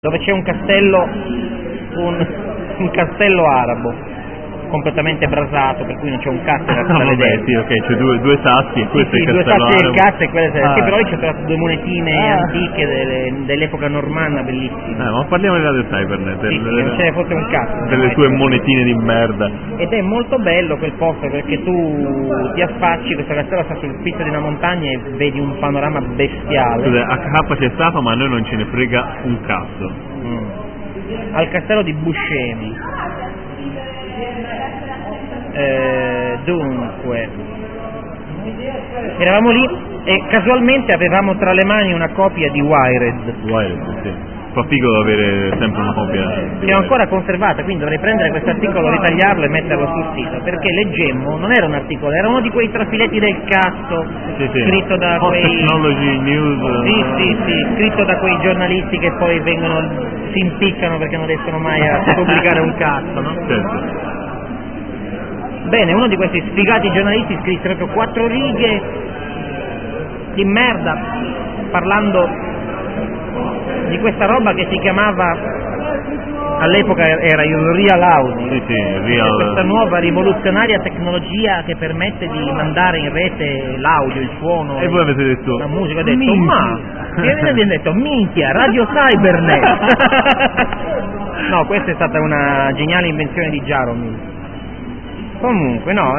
dove c'è un castello arabo completamente brasato, per cui non c'è un cazzo da stare dentro. Sì, ok, c'è due sassi e questo è il due castello sassi arabo. del cazzo e quelle sì, però lì c'è trovato due monetine antiche dell'epoca normanna, bellissime. Ma parliamo di Radio Cybernet, Sì, non ce ne fosse un cazzo. Delle tue monetine di merda. Ed è molto bello quel posto perché tu ti affacci, questo castello sta sul pizzo di una montagna e vedi un panorama bestiale. Scusa, HK c'è stato ma a noi non ce ne frega un cazzo. Al castello di Buscemi. Dunque eravamo lì e casualmente avevamo tra le mani una copia di Wired, sì. Fa figo avere sempre una copia che ho ancora conservata, quindi dovrei prendere questo articolo, ritagliarlo e metterlo sul sito, perché leggemmo, non era un articolo, era uno di quei trafiletti del cazzo, scritto da quei Technology News, sì, scritto da quei giornalisti che poi si impiccano perché non riescono mai a pubblicare un cazzo, no? Certo. Bene, uno di questi sfigati giornalisti scrisse proprio 4 righe di merda parlando di questa roba che si chiamava, all'epoca era il Real Audio, questa nuova rivoluzionaria tecnologia che permette di mandare in rete l'audio, il suono, e voi avete detto la musica, ho detto e abbiamo detto minchia, Radio Cybernet. No, questa è stata una geniale invenzione di Jaromir. Comunque no,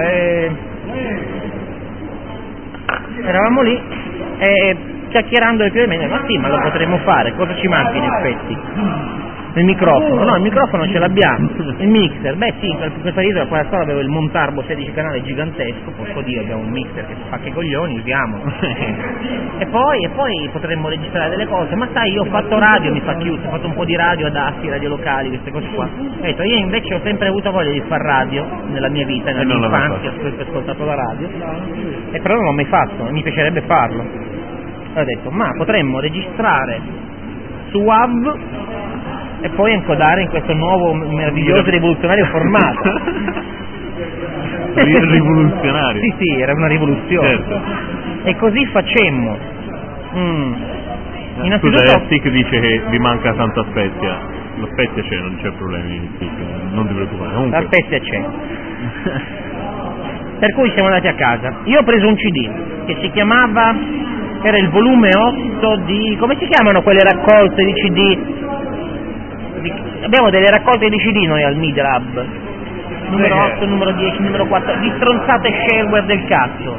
eravamo lì e chiacchierando più o meno, ma sì, ma lo potremmo fare, cosa ci manca in effetti? Il microfono, no, il microfono ce l'abbiamo, il mixer, beh sì, in quel periodo qua a scuola avevo il Montarbo 16 canale gigantesco, posso dire, abbiamo un mixer che fa che coglioni, usiamolo. e poi potremmo registrare delle cose, ma sai, io ho fatto radio, mi fa chiuso, ho fatto un po' di radio ad assi, radio locali, queste cose qua. Ho detto, io invece ho sempre avuto voglia di far radio nella mia vita, nella mia infanzia, ho sempre ascoltato la radio, e però non l'ho mai fatto, e mi piacerebbe farlo. E ho detto, ma potremmo registrare su WAV e poi encodare in questo nuovo meraviglioso rivoluzionario formato. Rivoluzionario? Sì, era una rivoluzione. Certo. E così facemmo. Scusa, Stick dice che vi manca tanta spezia. La spezia c'è, non c'è problemi, Stick, non ti preoccupare. Comunque. La spezia c'è. Per cui siamo andati a casa. Io ho preso un CD che si chiamava, era il volume 8 di, come si chiamano quelle raccolte di CD? Abbiamo delle raccolte di CD noi al Media Lab, numero 8, numero 10, numero 4, di stronzate shareware del cazzo.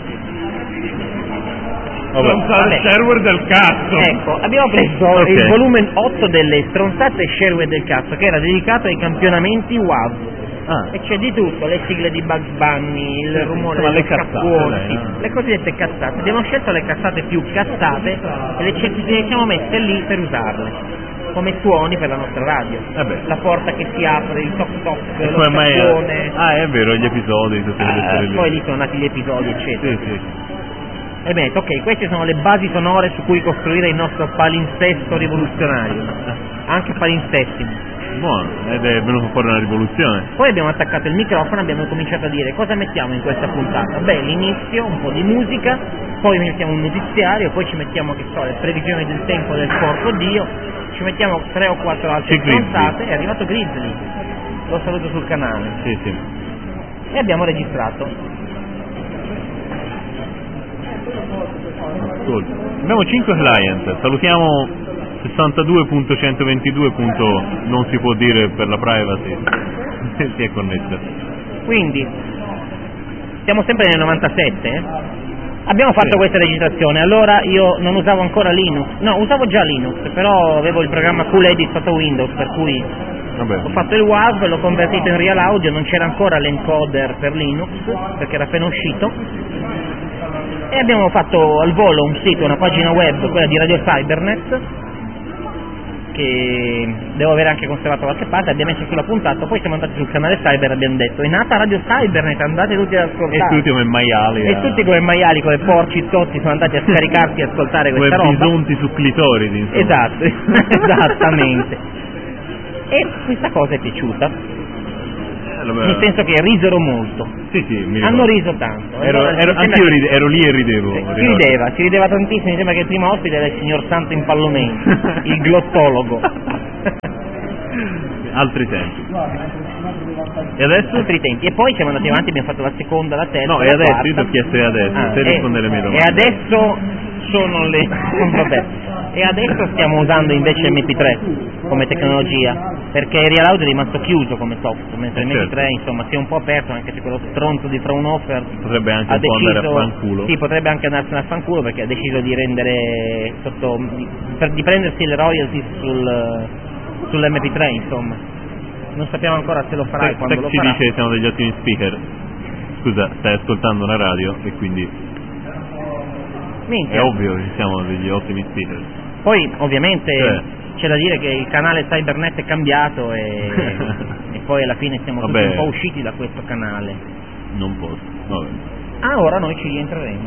Stronzate shareware del cazzo! Ecco, abbiamo preso il volume 8 delle stronzate shareware del cazzo, che era dedicato ai campionamenti WAV. E c'è di tutto, le sigle di Bugs Bunny, il rumore delle cazzate, le cosiddette cazzate. Abbiamo scelto le cazzate più cazzate e le siamo messe lì per usarle come suoni per la nostra radio. La porta che si apre, il toc toc, lo scappone. È vero, gli episodi, tutte le storie lì. Poi lì sono nati gli episodi, eccetera. Sì. E bene, ok, queste sono le basi sonore su cui costruire il nostro palinsesto rivoluzionario, anche palinsestimo. Buono, ed è venuto fuori una rivoluzione. Poi abbiamo attaccato il microfono, abbiamo cominciato a dire cosa mettiamo in questa puntata. Beh, l'inizio, un po' di musica, poi mettiamo un notiziario, poi ci mettiamo, che so, le previsioni del tempo del corpo Dio, ci mettiamo 3 o 4 altre stronzate, è arrivato Grizzly, lo saluto sul canale. Sì. E abbiamo registrato. Ascolta. Abbiamo 5 client, salutiamo 62.122. Non si può dire per la privacy. Si è connessa. Quindi siamo sempre nel 97, Abbiamo fatto questa registrazione, allora io non usavo ancora Linux, no, usavo già Linux, però avevo il programma Cool Edit sotto Windows, per cui ho fatto il WAV, l'ho convertito in Real Audio, non c'era ancora l'encoder per Linux, perché era appena uscito, e abbiamo fatto al volo un sito, una pagina web, quella di Radio Cybernet, che devo avere anche conservato da qualche parte, abbiamo messo sulla puntata, poi siamo andati sul canale Cyber e abbiamo detto è nata Radio Cybernet, andate tutti ad ascoltare. E tutti come maiali. E tutti come maiali, come porci zotti, sono andati a scaricarsi e ascoltare questa roba. Come bisonti su clitoridi, insomma. Esatto, esattamente. E questa cosa è piaciuta. nel senso che risero molto. Sì, mi hanno ricordo. riso tanto. Allora, Anch'io ero lì e ridevo. Si rideva tantissimo, mi sembra che il primo ospite era il signor Santo Impallomenti, il glottologo. Altri tempi. E adesso? Altri tempi. E poi siamo andati avanti, abbiamo fatto la seconda, la terza. No, e adesso io ti ho chiesto adesso, se risponde alle mie domande. E adesso sono le. Vabbè. E adesso stiamo usando invece MP3 come tecnologia, perché Real Audio è rimasto chiuso come software, mentre MP3 insomma si è un po' aperto, anche se quello stronzo di Fraunhofer potrebbe anche un po' andare a fanculo. Sì, potrebbe anche andarsene a fanculo, perché ha deciso di rendere di prendersi le royalties sull'MP3, insomma. Non sappiamo ancora se lo farà e quando lo ci farà. Dice che siamo degli ottimi speaker. Scusa, stai ascoltando una radio e quindi Minchia. è ovvio che siamo degli ottimi speaker. Poi ovviamente c'è da dire che il canale Cybernet è cambiato e poi alla fine siamo tutti un po' usciti da questo canale. Non posso, vabbè. Ora noi ci rientreremo.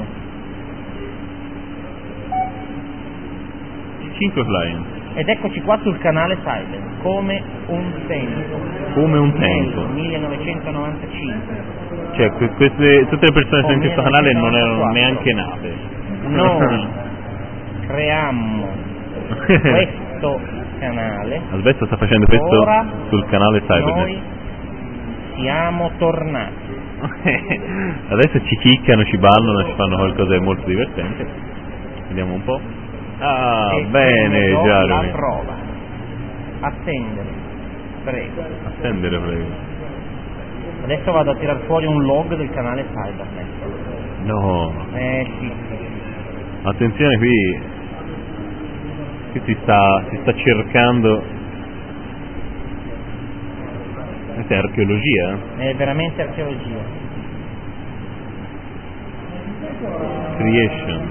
5 client. Ed eccoci qua sul canale Cyber, come un tempo. Come un tempo. Nel 1995. Cioè, tutte le persone che sono in questo canale non erano neanche nate. Noi creammo questo canale. Adesso sta facendo questo ora sul canale Cybernet. Noi siamo tornati. Adesso ci chiccano, ci ballano, ci fanno qualcosa di molto divertente. Vediamo un po'. Ah, e bene, già. La prova. Attendere, prego. Attendere, prego. Adesso vado a tirar fuori un log del canale Cybernet. No. Sì. Attenzione qui si sta cercando. Questa è archeologia? È veramente archeologia. Creation.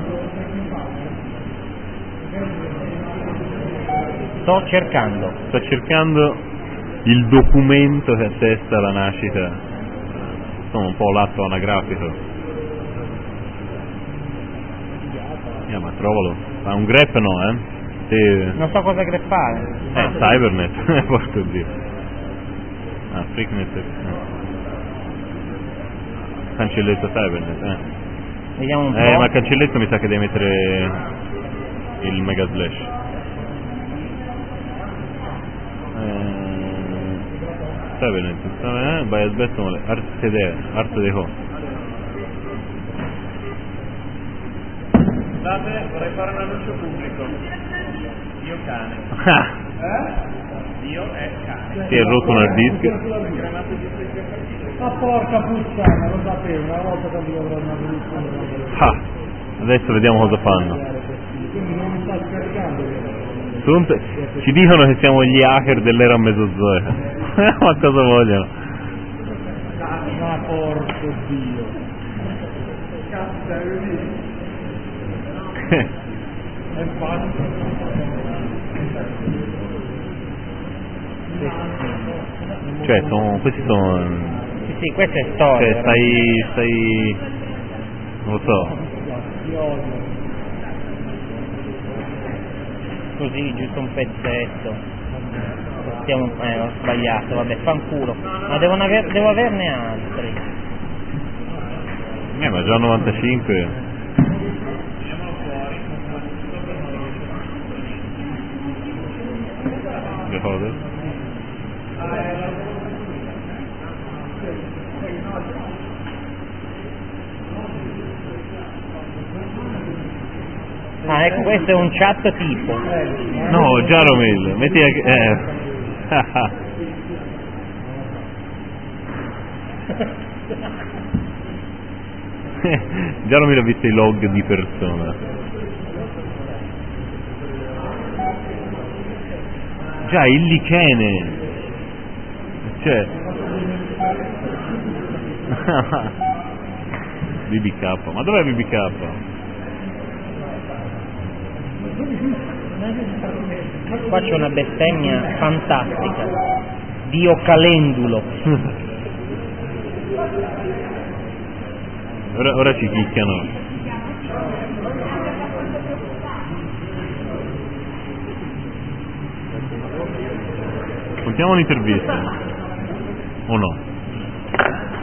Sto cercando il documento che attesta la nascita, insomma un po' l'atto anagrafico. Ma trovalo. Ma un grep no, Non so cosa greppare. Cybernet, porco Dio. Freaknet. Cancelletto Cybernet, Vediamo un po'. Ma cancelletto mi sa che devi mettere il mega slash. Cybernet, vai a sbetto arte dei co. Scusate, vorrei fare un annuncio pubblico. Dio cane. Dio è cane. Si è rotto un hard disk. Ma porca puttana, lo sapevo, una volta che avrò una soluzione. Adesso vediamo cosa fanno. Quindi non mi sta scaricando. Ci dicono che siamo gli hacker dell'era mesozoica. Ma cosa vogliono? Ma porco Dio. È fatto. Cioè, questi sono. Sì, questa è storia. Cioè, stai. Non lo so. Così, giusto un pezzetto. Ho sbagliato, vabbè, fanculo. Ma devo averne altri. Ma già 95. Le cose? Ecco, questo è un chat tipo. No, già Romel, metti già Romel ha visto i log di persona. Già, il lichene. Cioè BBK, ma dov'è BBK? Qua c'è una bestemmia fantastica. Dio calendulo. Ora ci chicchiano. Contiamo un'intervista. O no?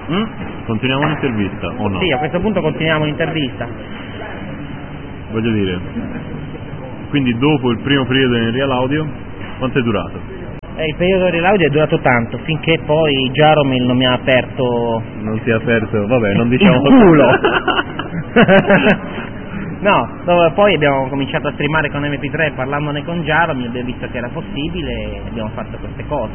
Continuiamo l'intervista o no? Sì, a questo punto continuiamo l'intervista. Voglio dire, quindi dopo il primo periodo in Real Audio, quanto è durato? Il periodo dell'audio è durato tanto, finché poi Jaromil non mi ha aperto... Non ti ha aperto, vabbè, non diciamo... il culo! No, poi abbiamo cominciato a streamare con MP3 parlandone con Jaromil, abbiamo visto che era possibile e abbiamo fatto queste cose.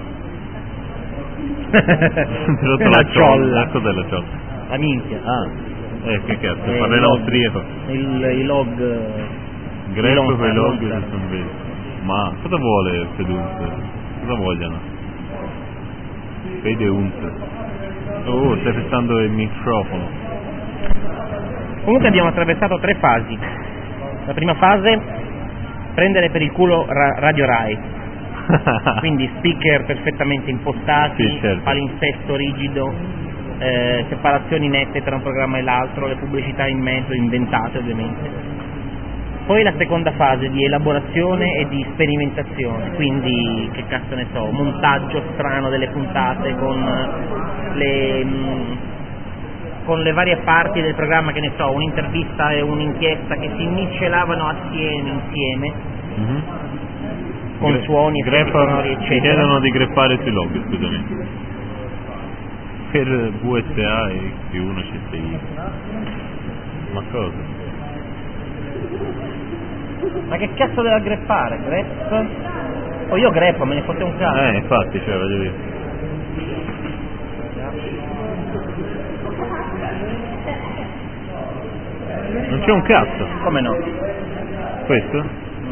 Ti rotto la ciolla. Cos'è la ciolla? La minchia. Ah, che cazzo, parlerà austriaco. I log... Greco con i log di Sanvesi. Ma cosa vuole Fedunze? Cosa vogliono? Fedunze. Oh, stai fissando il microfono. Comunque abbiamo attraversato 3 fasi. La prima fase, prendere per il culo Radio Rai. Quindi speaker perfettamente impostati, sì, certo. Palinsesto rigido, separazioni nette tra un programma e l'altro, le pubblicità in mezzo, inventate ovviamente. Poi la seconda fase di elaborazione e di sperimentazione, quindi che cazzo ne so, montaggio strano delle puntate con le varie parti del programma, che ne so, un'intervista e un'inchiesta che si miscelavano assieme, insieme, con suoni e sonori, eccetera. Mi chiedono di greppare sui log, scusami. Per VSA e X1 CSI. Ma cosa? Ma che cazzo deve aggreppare? Grep? Oh, io greppo, me ne fotte un cazzo. Infatti, cioè, voglio dire. Non c'è un cazzo. Come no? Questo?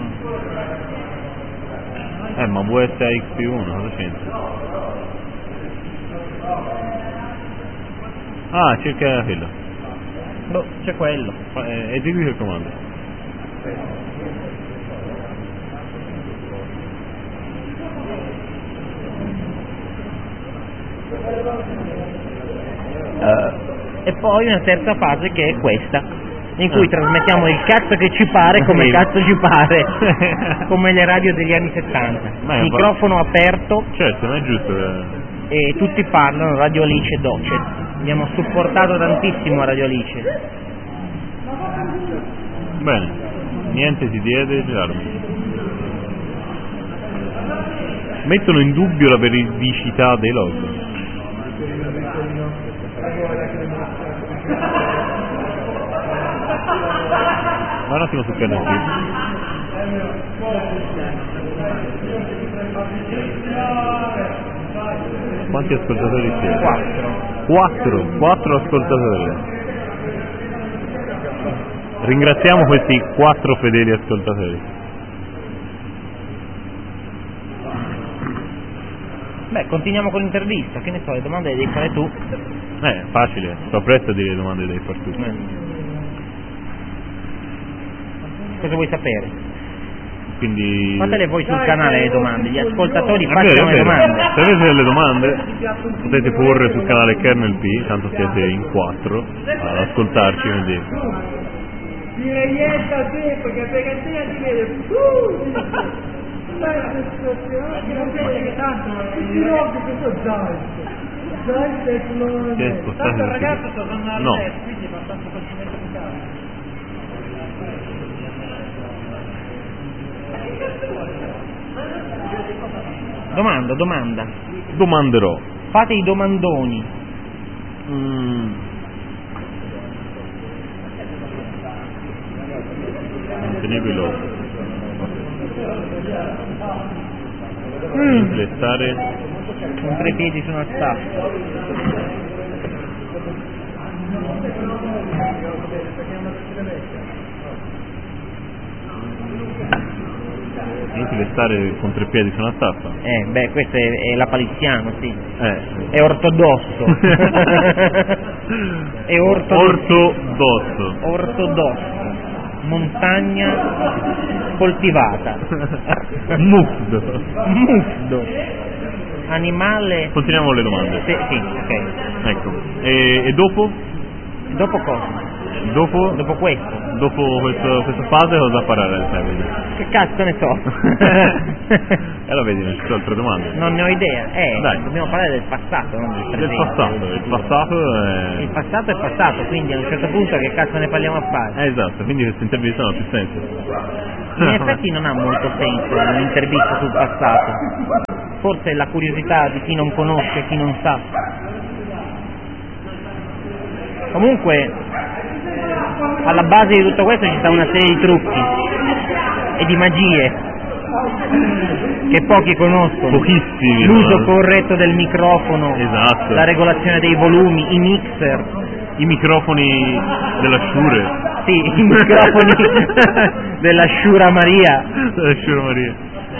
Ma VSA XP1, cosa c'entra? Ah, cerca quello. Boh, c'è quello. Esegui il comando. E poi una terza fase che è questa, in cui trasmettiamo il cazzo che ci pare, come cazzo ci pare, come le radio degli anni 70. Microfono aperto. Certo, non è giusto. E tutti parlano, Radio Alice Docet. Abbiamo supportato tantissimo Radio Alice. Bene, niente si diede, Jaromil. Mettono in dubbio la veridicità dei log. Ma un attimo su canale. Quanti ascoltatori siete? 4 ascoltatori. Ringraziamo questi 4 fedeli ascoltatori. Beh, continuiamo con l'intervista, che ne so, le domande le devi fare tu. Facile, sto presto a dire le domande le devi fare tu. Cosa vuoi sapere? Quindi... Fatele voi sul canale le domande, gli ascoltatori facciano le domande. Se avete delle domande potete porre sul canale Kernel P, tanto siete in 4 ad ascoltarci, quindi... Direi niente a te, perché pegatina ti vede... Tanto il ragazzo sta andando no. a destra, quindi è abbastanza facilmente applicabile. Domanda. Domanderò. Fate i domandoni. Mantenevelo. Restare Con 3 piedi su una staffa. Inutile stare con 3 piedi su una staffa. Beh, questo è la paliziano, sì. È ortodosso. È ortodosso. Montagna coltivata. Mufdo. Animale. Continuiamo le domande. Sì, ok. Ecco. E dopo? Dopo cosa? Dopo questo. Dopo questa fase cosa farà il Seven? Che cazzo ne so? E lo vedi, non ci sono altre domande. Non ne ho idea. Dai. Dobbiamo parlare del passato, non del presente. Il passato è... Il passato è passato, quindi a un certo punto che cazzo ne parliamo a fare? Esatto, quindi questa intervista non ha più senso. In effetti non ha molto senso un'intervista sul passato. Forse è la curiosità di chi non conosce, chi non sa. Comunque, alla base di tutto questo ci sta una serie di trucchi e di magie che pochi conoscono. Pochissimi. L'uso corretto del microfono, esatto. la regolazione dei volumi, i mixer, i microfoni della Shure. Sì, i microfoni della Shura Maria. Della Shura Maria.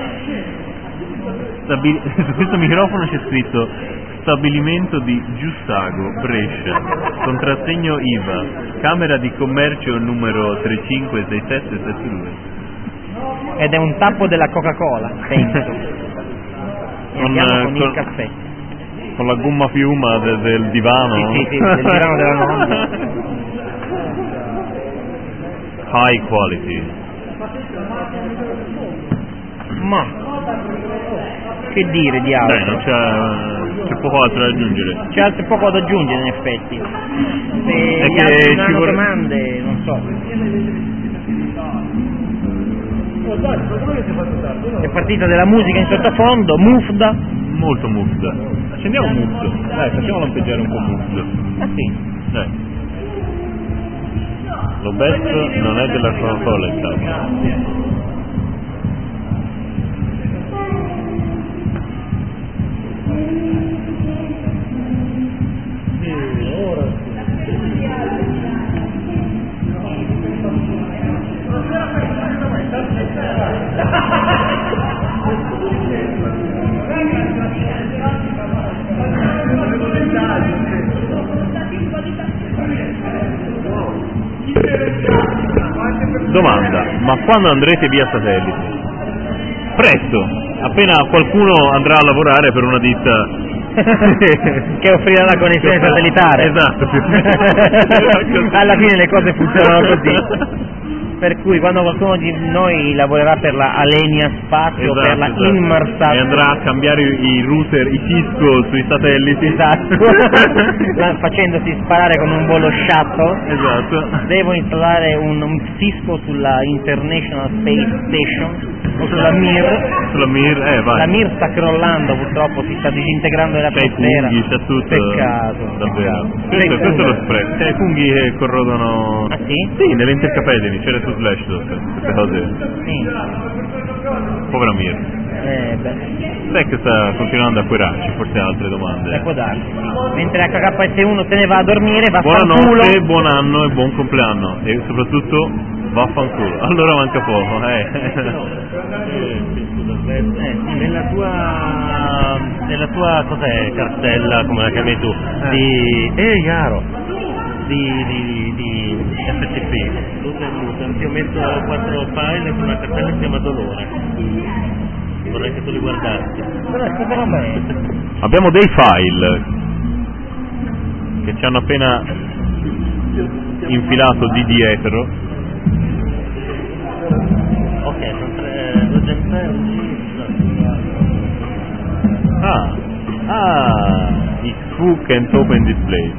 Su questo microfono c'è scritto stabilimento di Giussago, Brescia, contrassegno IVA, Camera di Commercio numero 356772. Ed è un tappo della Coca-Cola, penso. E andiamo con il caffè. Con la gomma piuma del divano. Sì, del divano della nonna. High quality. Ma che dire di altro? Non c'è poco altro da aggiungere. C'è poco da aggiungere in effetti. Se gli altri non hanno domande, non so. È partita della musica in sottofondo, mufda. Molto mufda. Accendiamo mufdo. Dai, facciamo lampeggiare un po' mufdo. Ah sì. Dai. Lo best non è della Coca-Cola in casa. Domanda, ma quando andrete via satellite? Presto, appena qualcuno andrà a lavorare per una ditta che offrirà la connessione satellitare. Esatto. Alla fine le cose funzionano così. Per cui quando qualcuno di noi lavorerà per la Alenia Spazio, per la Inmarsat, e andrà a cambiare i router, i Cisco sui satelliti, esatto, facendosi sparare con un volo shuttle, esatto, devo installare un Cisco sulla International Space Station o sulla Mir. Sulla Mir, vai. La Mir sta crollando purtroppo, si sta disintegrando nell'atmosfera. C'è i funghi, c'è tutto. Peccato. Davvero. Questo è lo spread. C'è i funghi che corrodono. Ah sì? Sì, nelle intercapedini, c'era su Slashdot, queste cose. Sì. Povera Mir. Sai che sta continuando a querarci, forse ha altre domande. Può darsi. Mentre HKS1 se ne va a dormire, va a buonanotte, buon anno e buon compleanno. E soprattutto vaffanculo. Allora manca poco, nella tua cos'è, cartella, come la chiami tu? Chiaro. Di FTP. Ti ho messo 4 file su una cartella che si chiama Dolore. Vorrei che tu li guardassi. Abbiamo dei file che ci hanno appena infilato di dietro. Ok, sono 2 gemmelli. It's Fu Can't Open Display.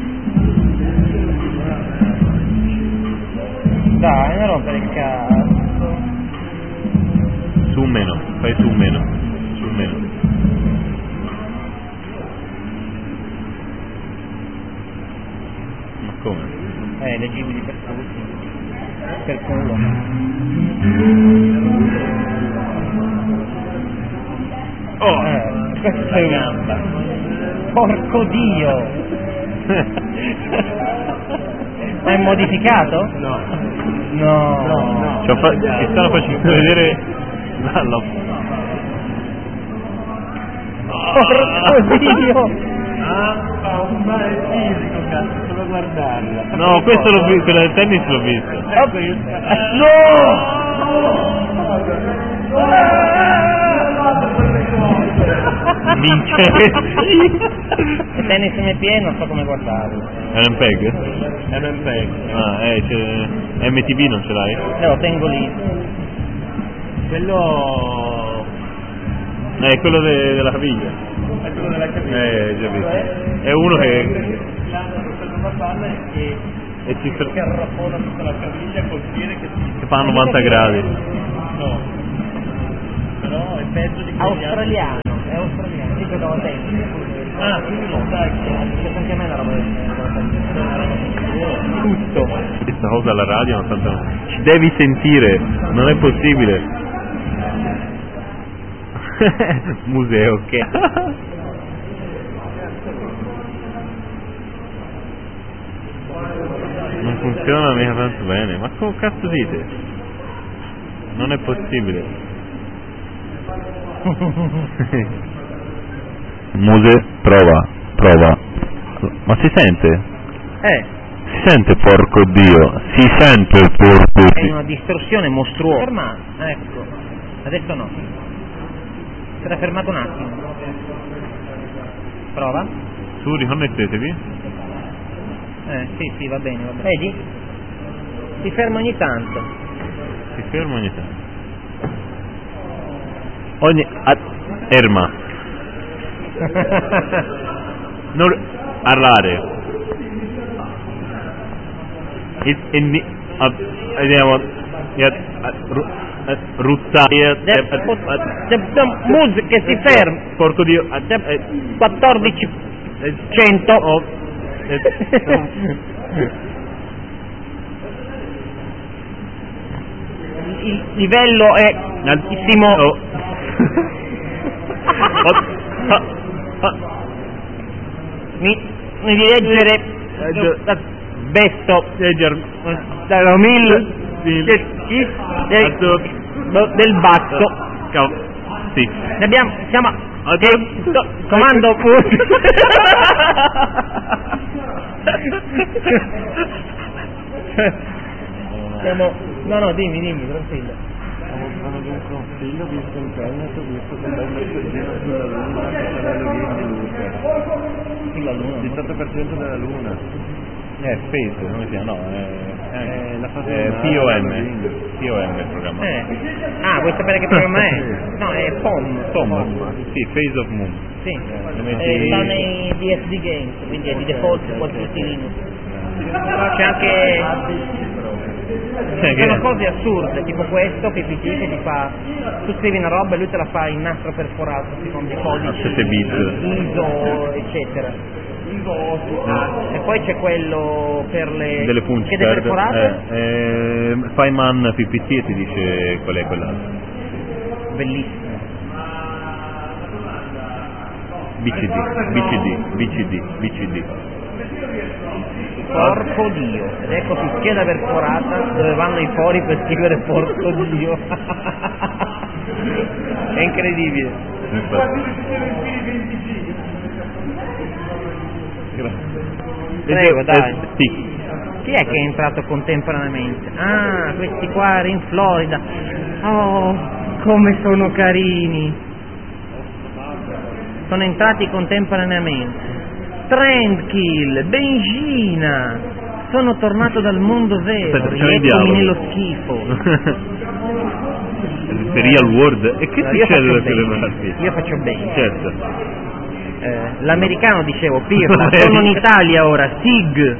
Dai, non rompere il cazzo. Su meno, fai su meno. Ma come? Leggibili per tutti. Per culo. Questa è gamba. Porco Dio! Ma è modificato? No. Ci stanno facendo vedere Porco Dio! Fa un male fisico, cazzo, solo guardarla. No, questo l'ho visto, quella del tennis l'ho visto. Vincenzi. tennis nel piede non so come guardarlo. È un peg? È un peg. Ah, MTV non ce l'hai? Lo tengo lì. Quello È quello della caviglia. è quello della caviglia. Già visto. È uno che Lancio una palla e ci arrapona tutta la caviglia col piede che fa 90 gradi. no. Però è peggio di quelli Australiano, è australiano. Io giocavo a tennis. Ah, quindi lo sai che C'è anche a me la roba del tutto. Questa cosa alla radio nonostante ci devi sentire, non è possibile. Museo che non funziona mica tanto bene, ma come cazzo dite? Non è possibile. Muse, prova. Ma si sente? Si sente, porco Dio, si sente, porco È Dio. una distorsione mostruosa. Ferma, ecco. Adesso no. Si era fermato un attimo. Prova. Su, riconnettetevi. Sì, va bene. Vedi? Si ferma ogni tanto. Si ferma ogni tanto. Erma. Non parlare. Vediamo. Musica che si ferma. Porco Dio. 1400. Il livello è altissimo. Mi di leggere besto dallo del basso. Sì. Ne abbiamo, siamo comando no, dimmi, tranquillo. Sono di un consiglio visto internet, visto che dai messaggino sulla luna, sulla luna, 18% della luna. Space, come si chiama? No, la fase POM il programma. Vuoi sapere che programma è? No, è POM. Sì, Phase of Moon. Sì, Lo metti- sta nei DSD Games, quindi è di default su qualsiasi Linux. C'è anche sono cose assurde, tipo questo PPT che ti fa, tu scrivi una roba e lui te la fa in nastro perforato secondo i codici 7 bit. ISO eccetera. E poi c'è quello per le Delle punch schede perforate, Feynman PPT e ti dice qual è quella. bellissimo. BCD. Porco Dio, ed ecco su scheda perforata dove vanno i fori per scrivere porco Dio. È incredibile. Prego, dai. Sì. Chi è che è entrato contemporaneamente? Ah, questi qua in Florida. Oh, come sono carini. Sono entrati contemporaneamente. Trendkill, Benzina. Sono tornato dal mondo vero. Aspetta, facciamo il Rieccomi dialogo. nello schifo. The real world. E che Io succede faccio da quelle bene. parti? Io faccio bene. Certo. L'americano dicevo, pirla, sono in Italia ora, SIG.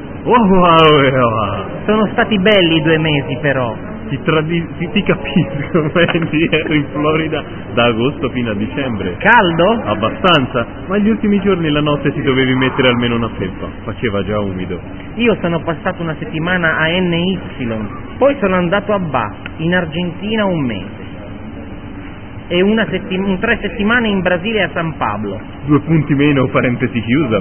Sono stati belli i 2 mesi però. Ti capisco, Mandy, ero in Florida da agosto fino a dicembre. Caldo? Abbastanza, ma gli ultimi giorni la notte ti dovevi mettere almeno una felpa, faceva già umido. Io sono passato una settimana a NY, poi sono andato a Ba, in Argentina 1 mese. E 3 settimane in Brasile a San Pablo. 2 punti meno, parentesi chiusa.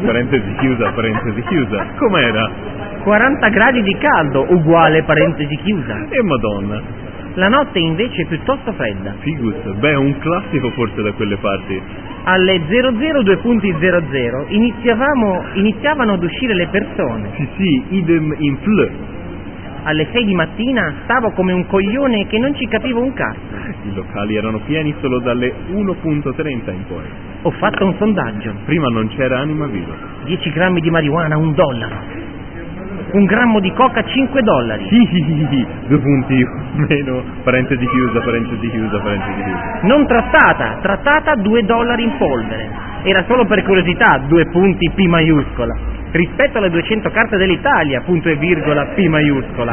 Com'era? 40 gradi di caldo, uguale parentesi chiusa. E madonna. La notte invece è piuttosto fredda. Figus, beh, un classico forse da quelle parti. Alle 00:00 iniziavano ad uscire le persone. Sì, idem in fl. alle 6 di mattina stavo come un coglione che non ci capivo un cazzo. I locali erano pieni solo dalle 1.30 in poi. Ho fatto un sondaggio. Prima non c'era anima viva. 10 grammi di marijuana, $1. 1 grammo di coca, $5. 2 punti meno, parentesi chiusa, parentesi chiusa, parentesi chiusa. Non trattata $2 in polvere. Era solo per curiosità, 2 punti P maiuscola. Rispetto alle 200 carte dell'Italia, punto e virgola, P maiuscola.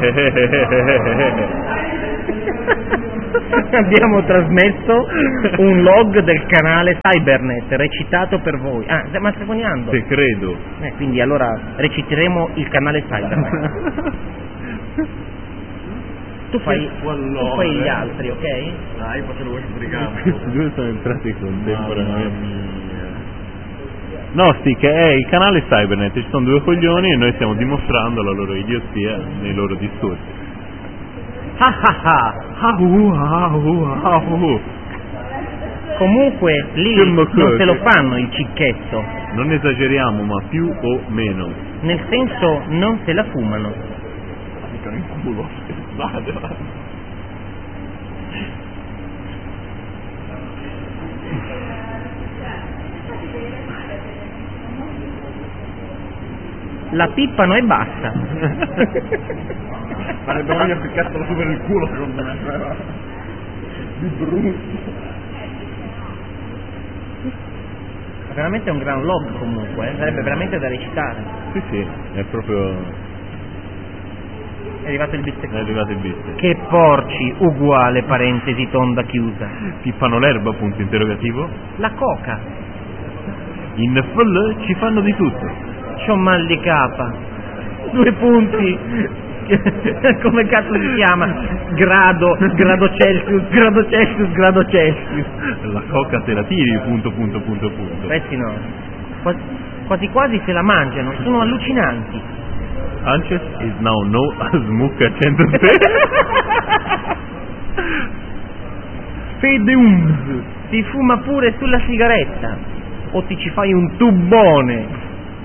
Abbiamo trasmesso un log del canale Cybernet recitato per voi. Ah, ma stai sognando? Te credo. Quindi allora reciteremo il canale Cybernet. Tu fai gli altri, ok? Dai, poi te lo vuoi sbrigare. Questi due sono entrati contemporaneamente. No, Stick, è il canale Cybernet, ci sono 2 coglioni e noi stiamo dimostrando la loro idiozia nei loro discorsi. Comunque lì non se lo fanno il cicchetto. Non esageriamo, ma più o meno. Nel senso non se la fumano. Dicono in culo. Vado. La pippano e basta. Farebbe meglio piccarselo su per il culo, secondo me. Di brutto. Veramente è un gran log comunque, sarebbe veramente da recitare. Sì, è proprio... È arrivato il bistecco. È arrivato il bistecco. Che porci, uguale parentesi tonda chiusa. Pippano l'erba, punto interrogativo. La coca. In FL ci fanno di tutto. C'ho mal di capa. 2 punti. Come cazzo si chiama? Grado Celsius, grado Celsius. La coca te la tiri, punto. Questi no. Quasi quasi se la mangiano, sono allucinanti. Sanchez is now no as Mucca 106. Fede si fuma pure sulla sigaretta. O ti ci fai un tubone.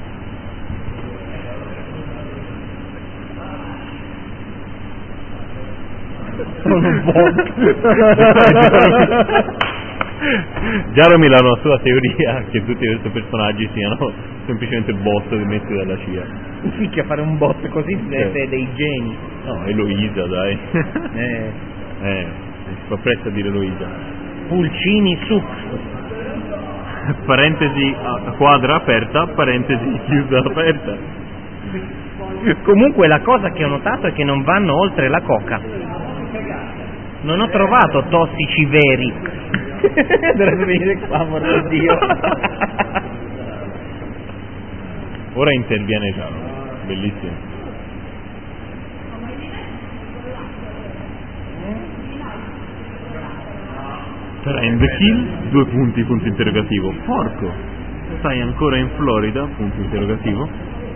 Sono un po'. Jeremy ha una sua teoria che tutti questi personaggi siano semplicemente bot messi dalla CIA. Sì, a fare un bot così siete dei geni. No, Eloisa, dai. Si fa presto a dire Eloisa. Pulcini Sux. Parentesi quadra aperta, parentesi chiusa aperta. Comunque la cosa che ho notato è che non vanno oltre la coca. Non ho trovato tossici veri. Dovrebbe venire qua, amore di Dio. Ora interviene Giano. Bellissimo. Trend kill, 2 punti, punto interrogativo. Porco, stai ancora in Florida, punto interrogativo.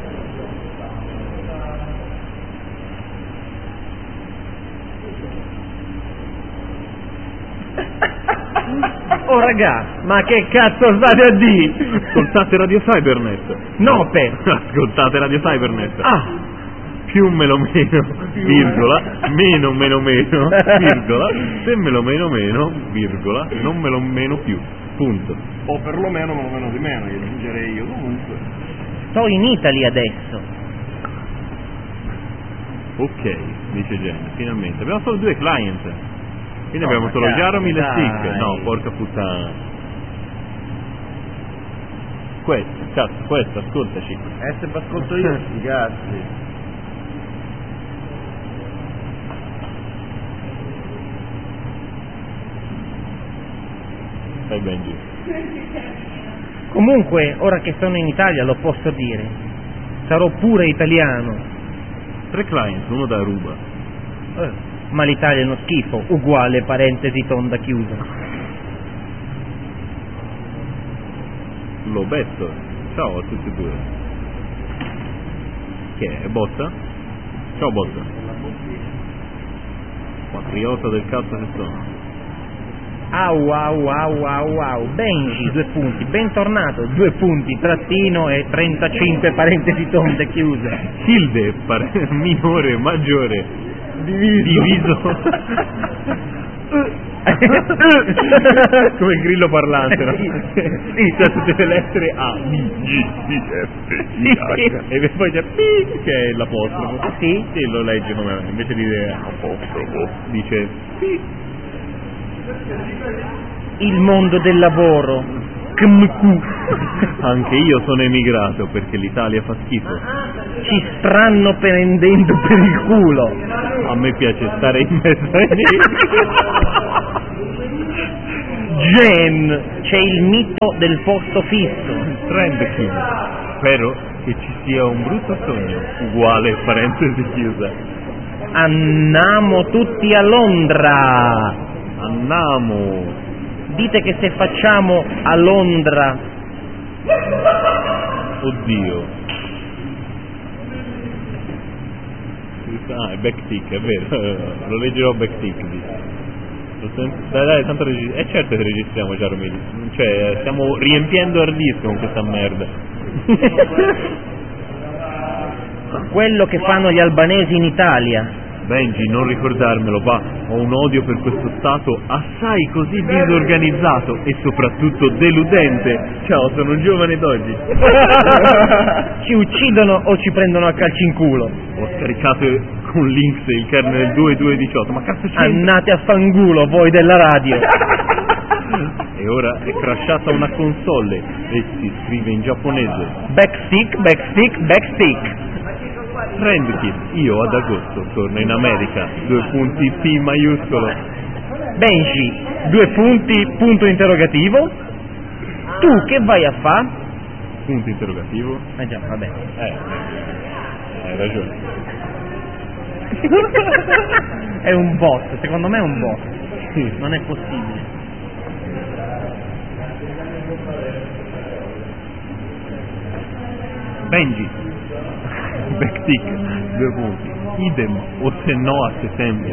Oh raga, ma che cazzo state a dire? Ascoltate Radio Cybernet. No, ascoltate Radio Cybernet. Ah. Più me lo meno, virgola, meno, virgola, se me lo meno, virgola, non me lo meno più, punto. O perlomeno me lo meno di meno, io aggiungerei io comunque. Sto in Italia adesso. Ok, dice Jen, finalmente. Abbiamo solo 2 client. Quindi abbiamo solo Jaromil e Stick. No, porca puttana. Questo, ascoltaci. Se mi ascolto io, sti cazzi. Stai ben giù. Comunque, ora che sono in Italia lo posso dire. Sarò pure italiano. 3 clients, uno da Aruba. Ma l'Italia è uno schifo, uguale parentesi tonda chiusa. Lo betto. Ciao a tutti e 2. Che è Botta? Ciao Botta. Patriota del cazzo che sono. Au au au au au. Benji, 2 punti, bentornato, 2 punti, trattino e 35 parentesi tonde chiuse. Tilde, minore, maggiore, diviso. Come il grillo parlante, no? Sì. C'ha tutte le lettere A, B, G, F, I, H, e poi c'è P, che è l'apostrofo. Ah, sì? Sì, lo legge come, invece di dire apostrofo, dice P. Il mondo del lavoro. KMQ. Anche io sono emigrato perché l'Italia fa schifo. Ci stanno prendendo per il culo. A me piace stare in mezzo ai neri. Gen, c'è il mito del posto fisso. Trend King. Spero che ci sia un brutto sogno. Uguale, parentesi chiusa. Andiamo tutti a Londra. Andiamo. Dite che se facciamo a Londra. Oddio. Ah, è backtick, è vero. Lo leggerò backtick. Dai, tanto è certo che registriamo, Jaromili. Cioè, stiamo riempiendo hard disk con questa merda. Quello che fanno gli albanesi in Italia. Benji, non ricordarmelo, va. Ho un odio per questo stato assai così disorganizzato e soprattutto deludente. Ciao, sono un giovane d'oggi. Ci uccidono o ci prendono a calci in culo. Ho scaricato con Lynx il kernel 2218, ma cazzo c'è? Andate a fangulo voi della radio. E ora è crashata una console e si scrive in giapponese. Backstick, backstick, backstick. Trendkit, io ad agosto torno in America, 2 punti P maiuscolo. Benji, 2 punti, punto interrogativo. Tu che vai a fa? Punto interrogativo. Già, vabbè. Hai ragione. È un bot, secondo me è un bot. Sì. Non è possibile. Benji, backtick, 2 punti. Idem, o se no a settembre.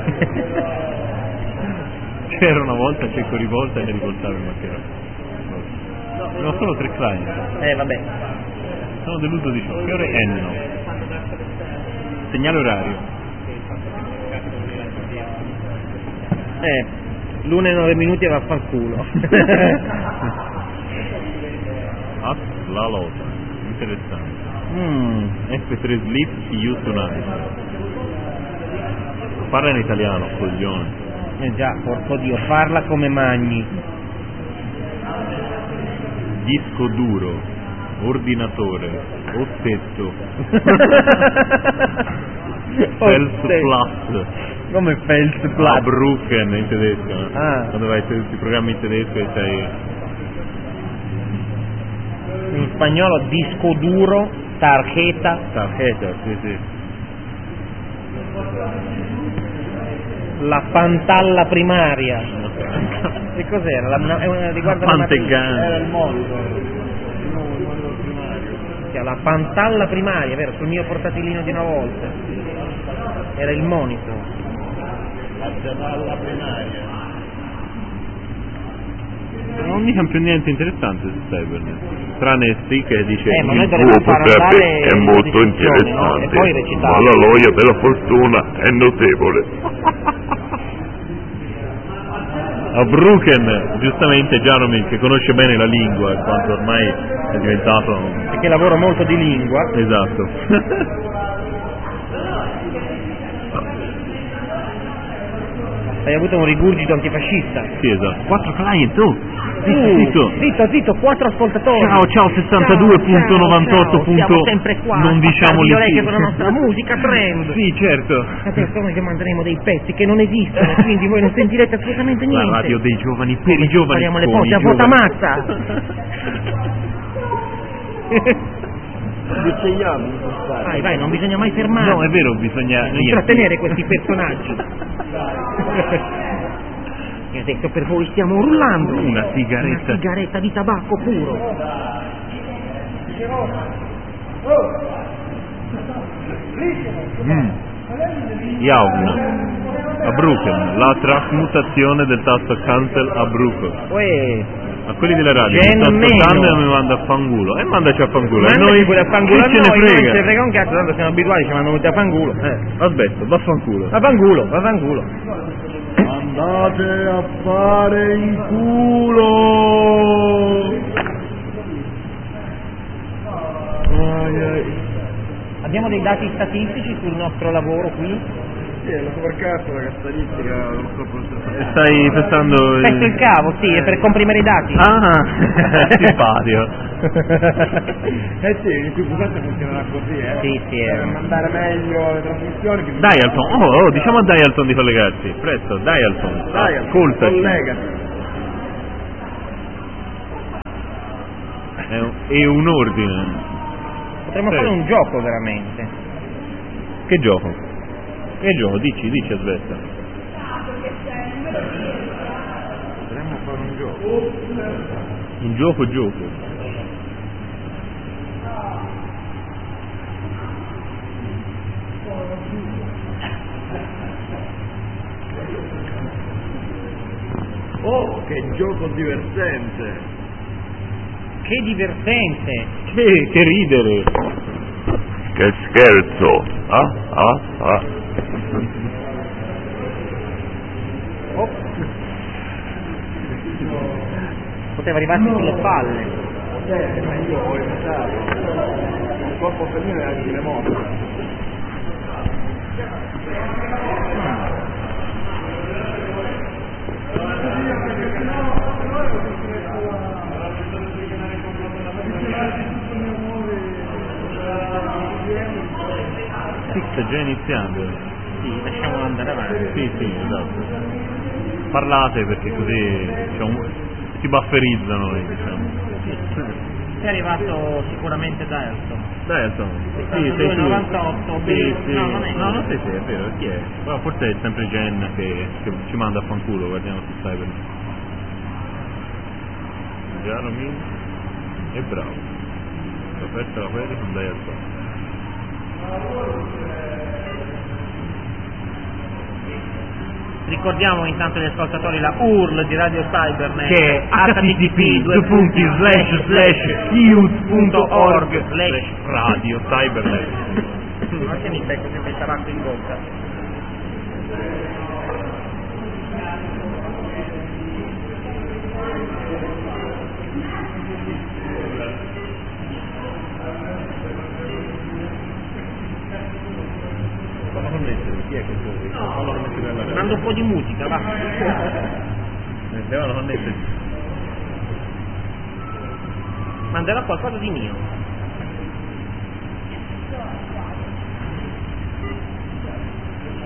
C'era una volta, cerco rivolta e ne rivoltavo il macchinario. Sono solo 3 client. Vabbè. Sono deluso di ciò. Che ore è? No. Segnale orario. l'1:09 e vaffanculo. La lotta. Interessante. F3 Sleep See You Tonight. Parla in italiano, coglione. Già, porco Dio, parla come Magni. Disco duro, ordinatore, ossetto, Felsplatt, Come Felsplatt? Abruchen in tedesco, no? Ah. Quando vai su tutti i programmi in tedesco e sei... In spagnolo disco duro, tarjeta. Tarjeta, sì sì. La pantalla primaria. Che cos'era? Riguarda la Pantegano. Era il monitor. La pantalla primaria, vero? Sul mio portatilino di una volta. Era il monitor. La pantalla primaria. Non mi cambia niente interessante su Cybernet, tranne sì che dice ma noi Il dovremmo tuo far potrebbe andare è le molto descrizioni, no? interessante, E poi ma recitare. la loia della fortuna è notevole. Abruchen, giustamente Jaromil che conosce bene la lingua, in quanto ormai è diventato... Perché lavoro molto di lingua. Esatto. Hai avuto un rigurgito antifascista. Sì, esatto. 4 client, oh! Zitto. Zitto, 4 ascoltatori. Ciao, 62.98. Siamo sempre qua. Non diciamo io lei sì. che con la nostra musica trend. Sì, certo. Adesso noi che manderemo dei pezzi che non esistono, quindi voi non sentirete assolutamente niente. La radio dei giovani per i giovani. Faremo le con poste i a vota giovani. mazza. Vai, non bisogna mai fermarsi. No, è vero, bisogna Intrattenere questi personaggi. E adesso per voi stiamo rullando Una sigaretta. Una sigaretta di tabacco puro. Jauna. Abruken, la trasmutazione del tasto cancel a Bruco. Uè, A quelli della radio Gen mi sto ascoltando meno. e mi manda a fangulo. E mandaci a fangulo. E mandaci pure a fanculo a chi ce noi, ne non frega? ce ne frega un cazzo, tanto siamo abituati, ci mandano tutti a fanculo. Aspetta, vaffanculo. A fanculo, a fanculo. Andate a fare in culo! Abbiamo dei dati statistici sul nostro lavoro qui? Sì, è la supercazzo, la castanistica, non so come Stai festando Spesso il cavo, sì, è per comprimere i dati. Ah, simpatico. sì, in cui puntate funzionerà così, Sì, sì, Per mandare meglio le trasmissioni. Dialton, diciamo a Dialton di collegarsi. Presto, Dialton. Dai, Ascoltaci. collegati. È un ordine. Potremmo Sì. fare un gioco veramente. Che gioco? Che gioco? Dici, aspetta. Potremmo fare un gioco. Un gioco. Oh, che gioco divertente! Che divertente! Che ridere. Che scherzo! Ah. Oh. Poteva arrivarsi sulle palle. Ma io ho evitato. Il corpo femminile è anche le mosse. Sì, sta già iniziando. Sì, lasciamolo andare avanti. Sì, esatto. Parlate perché così si bufferizzano, diciamo. È arrivato sicuramente Dialton. Sì, sei tu. 298, Sì. no, non è. No, non sei te, è vero, chi è? Però forse è sempre Jen che ci manda a fanculo, guardiamo su Cyber. Jaromin è bravo. Ho aperto la query con Dialton. Ricordiamo intanto agli ascoltatori la URL di Radio Cybernet Che è http://use.org radio cybernet. Ma che mi becco sempre il tabacco in bocca. Chi è questo? Mando un po' di musica, va. Devono connettersi. Manderò qualcosa di mio.